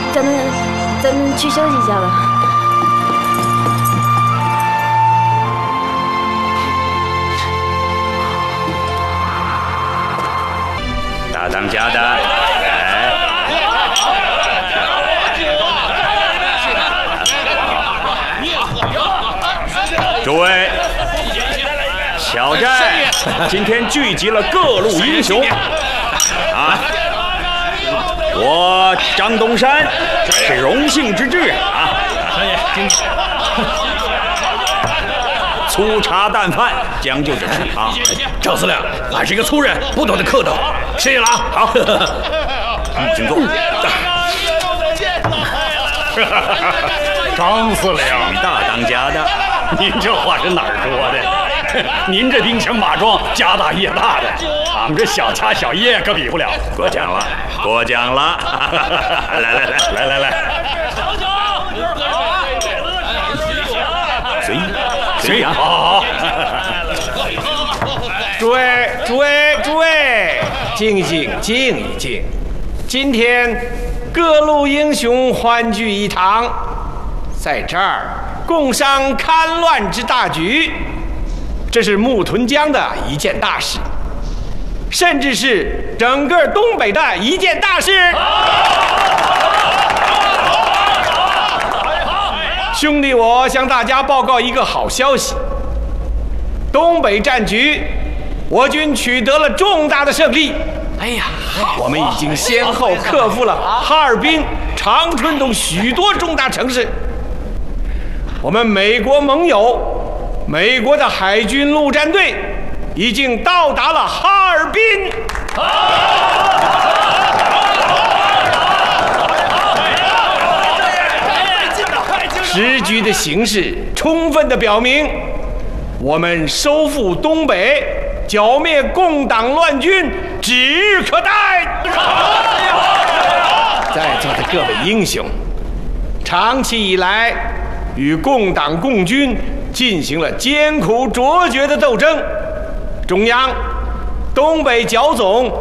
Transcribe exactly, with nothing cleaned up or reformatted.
咱们咱们去休息一下吧。 大当家的，哎，诸位，小寨今天聚集了各路英雄啊！我张东山是荣幸之至啊！ 少爷，经理。 粗茶淡饭，将就着吃啊！ 赵司令，俺是一个粗人，不懂得客套。谢谢了啊！ 好，请坐。 张司令， 大当家的， 您这话是哪儿说的？您这兵强马壮，家大业大的，俺们这小家小业可比不了。 过奖了，过奖了。来来来来来来，随意随意啊！ 好好好。 诸位诸位诸位，静一静，静一静。今天各路英雄欢聚一堂，在这儿共商戡乱之大局，这是木屯江的一件大事，甚至是整个东北的一件大事。兄弟，我向大家报告一个好消息：东北战局，我军取得了重大的胜利。哎呀，我们已经先后克服了哈尔滨、长春等许多重大城市。我们美国盟友，美国的海军陆战队已经到达了哈尔滨。时局的形势充分地表明，我们收复东北、剿灭共党乱军指日可待。在座的各位英雄，长期以来与共党共军进行了艰苦卓绝的斗争，中央、东北剿总